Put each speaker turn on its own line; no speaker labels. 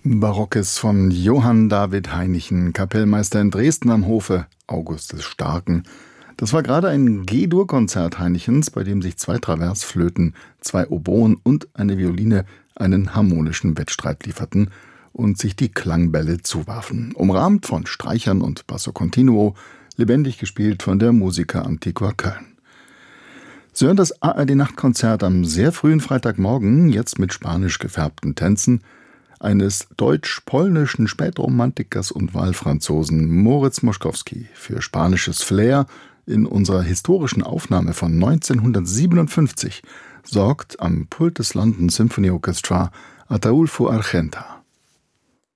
Barockes von Johann David Heinichen, Kapellmeister in Dresden am Hofe August des Starken. Das war gerade ein G-Dur-Konzert Heinichens, bei dem sich 2 Traversflöten, 2 Oboen und eine Violine einen harmonischen Wettstreit lieferten und sich die Klangbälle zuwarfen. Umrahmt von Streichern und Basso Continuo, lebendig gespielt von der Musica Antiqua Köln. Sie hören das ARD-Nachtkonzert am sehr frühen Freitagmorgen, jetzt mit spanisch gefärbten Tänzen, eines deutsch-polnischen Spätromantikers und Wahlfranzosen Moritz Moszkowski für spanisches Flair in unserer historischen Aufnahme von 1957 sorgt am Pult des London Symphony Orchestra Ataulfo Argenta.